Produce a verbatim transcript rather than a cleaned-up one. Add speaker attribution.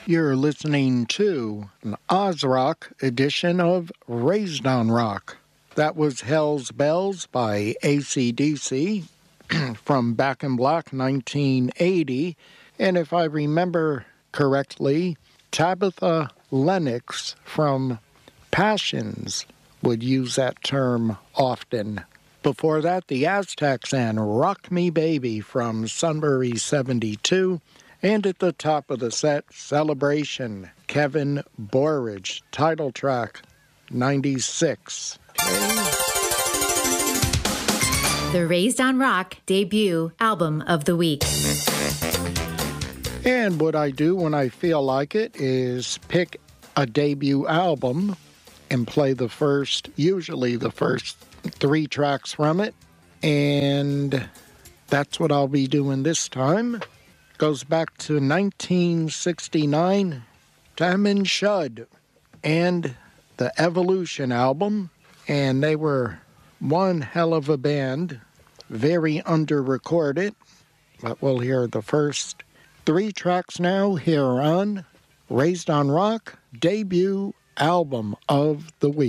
Speaker 1: You're listening to an Oz Rock edition of Raised on Rock. That was Hell's Bells by A C D C from Back in Black nineteen eighty. And if I remember correctly, Tabitha Lennox from Passions would use that term often. Before that, the Aztecs and Rock Me Baby from Sunbury seventy-two. And at the top of the set, Celebration, Kevin Borridge, title track ninety-six.
Speaker 2: The Raised on Rock debut album of the week.
Speaker 1: And what I do when I feel like it is pick a debut album and play the first, usually the first three tracks from it. And that's what I'll be doing this time. Goes back to nineteen sixty-nine, Tammin Shud and the Evolution album. And they were one hell of a band, very under-recorded. But we'll hear the first three tracks now here on Raised on Rock, debut album of the week.